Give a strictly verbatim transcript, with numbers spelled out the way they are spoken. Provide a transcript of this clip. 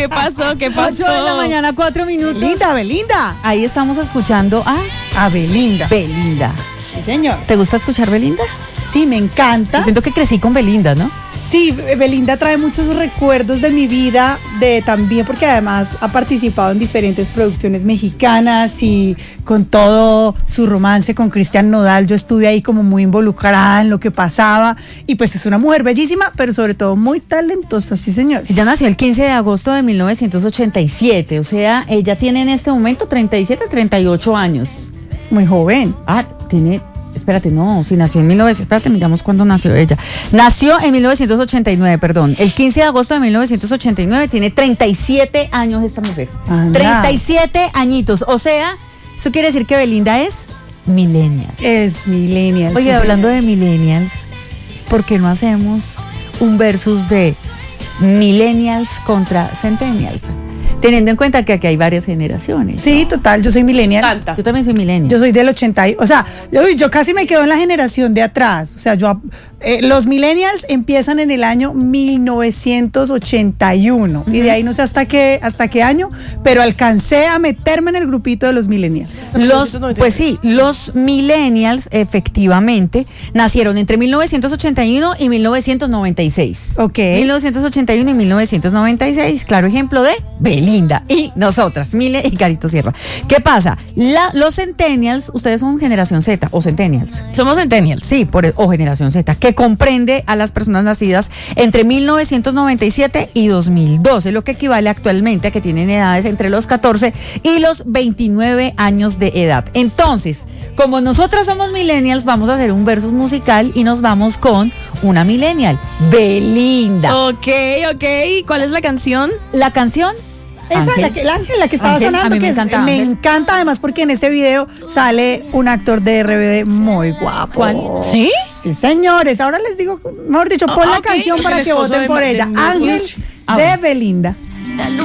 ¿Qué pasó? ¿Qué pasó? ocho de la mañana, cuatro minutos. Belinda, Belinda. Ahí estamos escuchando a A Belinda. Belinda. Sí, señor. ¿Te gusta escuchar Belinda? Sí, me encanta. Siento que crecí con Belinda, ¿no? Sí, Belinda trae muchos recuerdos de mi vida, de también porque además ha participado en diferentes producciones mexicanas y con todo su romance con Cristian Nodal, yo estuve ahí como muy involucrada en lo que pasaba y pues es una mujer bellísima, pero sobre todo muy talentosa, sí señor. Ella nació el quince de agosto de mil novecientos ochenta y siete, o sea, ella tiene en este momento treinta y siete, treinta y ocho años. Muy joven. Ah, tiene... Espérate, no, si nació en mil novecientos, espérate, miramos cuándo nació ella. Nació en mil novecientos ochenta y nueve, perdón. El quince de agosto de mil novecientos ochenta y nueve, tiene treinta y siete años esta mujer. Anda. treinta y siete añitos. O sea, eso quiere decir que Belinda es millennial. Es millennial. Oye, sí, hablando señor. de millennials, ¿por qué no hacemos un versus de millennials contra centennials? Teniendo en cuenta que aquí hay varias generaciones. Sí, total, yo soy millennial. Canta. Yo también soy millennial. Yo soy del ochenta, y- o sea, uy, yo casi me quedo en la generación de atrás. O sea, yo eh, los millennials empiezan en el año mil novecientos ochenta y uno y de ahí no sé hasta qué hasta qué año, pero alcancé a meterme en el grupito de los millennials. Los, pues sí, los millennials efectivamente nacieron entre mil novecientos ochenta y uno y mil novecientos noventa y seis. Ok. mil novecientos ochenta y uno y mil novecientos noventa y seis, claro ejemplo de Belinda y nosotras, Mile y Carito Sierra. ¿Qué pasa? La, los centennials, ustedes son generación Z o centennials. Somos centennials. Sí, por, o generación Z, que comprende a las personas nacidas entre mil novecientos noventa y siete y dos mil doce, lo que equivale actualmente a que tienen edades entre los catorce y los veintinueve años de edad. Entonces, como nosotras somos millennials, vamos a hacer un versus musical y nos vamos con una millennial, Belinda. Ok, ok. ¿Cuál es la canción? La canción, Esa, Ángel. la que, la, Ángel, la que estaba Ángel, a sonando, mí me que es- encanta me Ángel. encanta además porque en ese video sale un actor de R B D muy guapo. ¿Cuál? ¿Sí? Sí, señores. Ahora les digo, mejor dicho, pon Ah, la ok. canción para El que esposo voten de por Ma- ella. de- Ángel Ah, de bueno. Belinda.